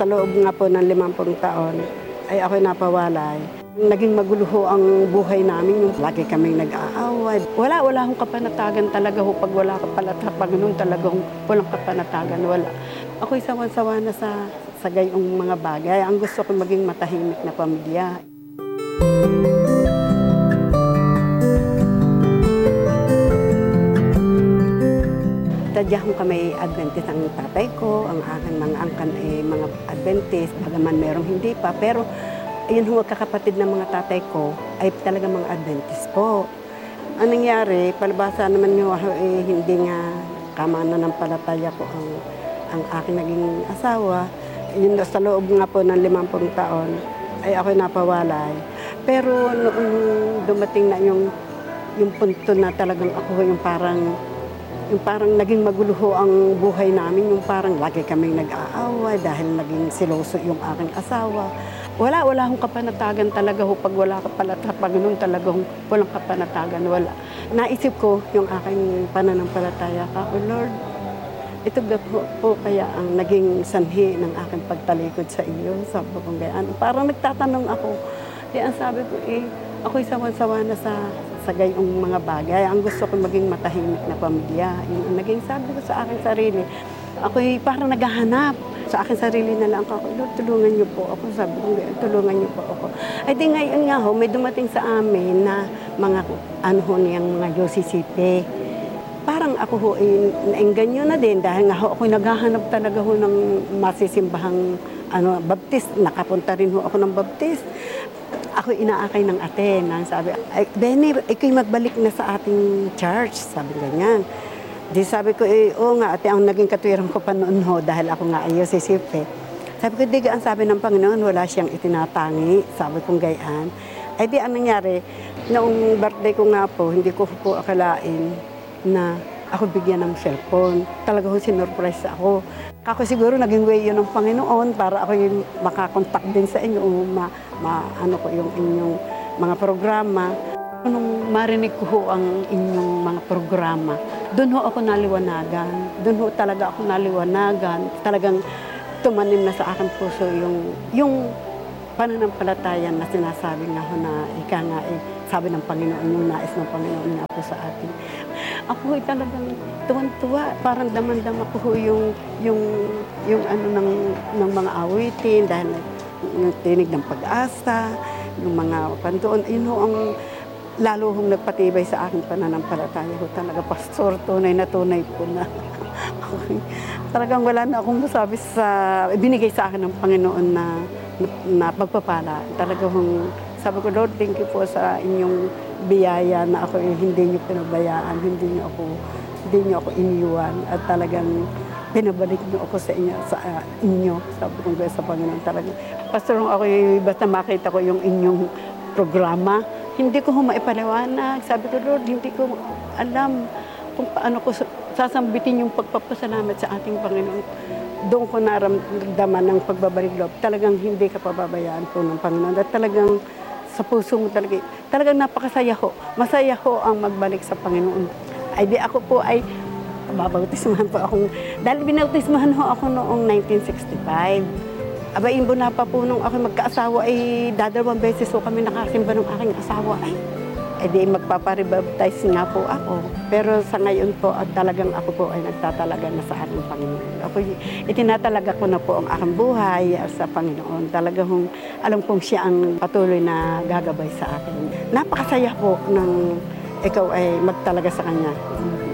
sa loob nga po ng 50 taon, ay ako'y napawalay. Naging magulo ho ang buhay namin, yung lagi kaming nag-aaway. Wala akong kapanatagan talaga ho, pag wala ka pala Panginoon, talagang walang kapanatagan, wala. Ako'y sawan-sawa na sa gayong mga bagay. Ang gusto ko maging matahimik na pamilya. Tadyahon kami Adventist ang tatay ko, ang aking mga angkan ay mga Adventist, bagaman merong hindi pa. Pero ayun ho, kakapatid ng mga tatay ko ay talaga mga Adventist po. Ang nangyari, palabasa naman nyo, hindi nga kama na ng palataya ko ang aking naging asawa. Yun sa loob nga po ng 50 taon, ay ako'y napawalay. Pero noong dumating na yung punto na talagang ako yung parang naging magulo ho ang buhay namin, yung parang lagi kaming nag-aaway dahil naging siloso yung aking asawa. Wala akong kapanatagan talaga ho, pag wala ka pala Panginoon, talagang walang kapanatagan, wala. Naisip ko yung aking pananampalataya ka, oh Lord, ito po kaya ang naging sanhi ng aking pagtalikod sa iyo, sabi ko gayaan. Parang nagtatanong ako, di ang sabi ko ako'y sawan-sawa na sa gayong mga bagay. Ang gusto ko maging matahimik na pamilya. Yung naging sabi ko sa aking sarili, ako'y parang naghahanap. Sa aking sarili na lang ako, Lord, tulungan niyo po ako. Sabi ko, tulungan niyo po ako. Ay di ngayon nga ho, may dumating sa amin na mga niyang mga Yosisipe. Parang ako ho, naengganyo na din dahil nga ho, ako'y naghahanap talaga ho ng masisimbahang baptist. Nakapunta rin ho ako ng baptist. Ako inaakay ng ate, nang sabi, ay, Benny, ikaw magbalik na sa ating church, sabi ganyan. Di sabi ko, oo nga, ate, ang naging katwiran ko pa noon ho, dahil ako nga ayaw sisipe. Sabi ko, di ang sabi ng Panginoon, wala siyang itinatangi, sabi kong gayaan. Ay di, ang nangyari, noong birthday ko nga po, hindi ko po akalain na ako bigyan ng cellphone. Talaga ho, sinurprise ako. Ako siguro naging way yun ng Panginoon para ako yung makakontak din sa inyo, ano ko yung inyong mga programa. Nung marinig ko ho ang inyong mga programa, doon ho ako naliwanagan. Doon ho talaga ako naliwanagan. Talagang tumanim na sa aking puso yung pananampalataya na sinasabi nga ho na ika nga sabi ng Panginoon, yung nais ng Panginoon nga po sa atin. Ako ay talagang tuwan-tuwa, parang daman-dama ko ho yung ano ng mga awitin dahil yung tinig ng pag-asa, yung mga pandoon, yun ho ang lalo hong nagpatibay sa aking pananampalataya ho talaga, pastor, tunay na tunay po na. Talagang wala na akong masabi sa binigay sa akin ng Panginoon na pagpapala. Talagang sabi ko, Lord, thank you po sa inyong biyaya na ako hindi niyo pinabayaan, hindi niyo ako iniwan at talagang pinabalik niyo ako sa inyo. Sabi ko sa Panginoon talaga. Pastor, ako basta makita ko yung inyong programa, hindi ko maipaliwanag. Sabi ko, Lord, hindi ko alam kung paano ko sasambitin yung pagpapasalamat sa ating Panginoon. Doon ko naramdaman ng pagbabalik loob. Talagang hindi ka pababayaan po ng Panginoon. At talagang sa puso mo talagang napakasaya ho. Masaya ho ang magbalik sa Panginoon. Ay di ako po ay babautismahan po akong, dahil binautismahan ho ako noong 1965. Aba, imbo na pa po nung ako magkaasawa ay dadalawang beses ho kami nakasimba ng aking asawa. Ay di magpaparibaptize nga po ako. Pero sa ngayon po, talagang ako po ay nagtatalaga na sa aking Panginoon. Ako, itinatalaga ko na po ang aking buhay sa Panginoon. Talagang alam kong siya ang patuloy na gagabay sa akin. Napakasaya po ng ikaw ay magtalaga sa Kanya.